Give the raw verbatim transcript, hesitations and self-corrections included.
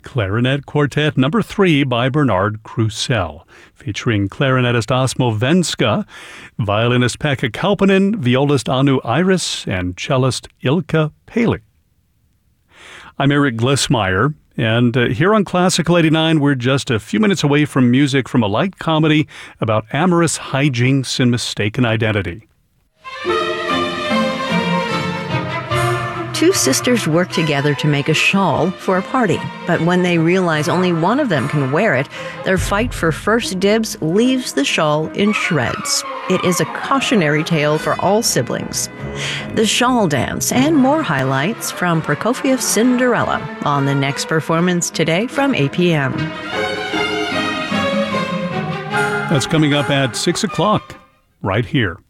Clarinet Quartet Number three by Bernard Krusell, featuring clarinetist Asmo Venska, violinist Pekka Kauppinen, violist Anu Iris, and cellist Ilkka Peli. I'm Eric Glissmeyer, and uh, here on Classical eighty-nine, we're just a few minutes away from music from a light comedy about amorous hijinks and mistaken identity. Two sisters work together to make a shawl for a party, but when they realize only one of them can wear it, their fight for first dibs leaves the shawl in shreds. It is a cautionary tale for all siblings. The Shawl Dance and more highlights from Prokofiev's Cinderella on the next performance today from eight p.m. That's coming up at six o'clock, right here.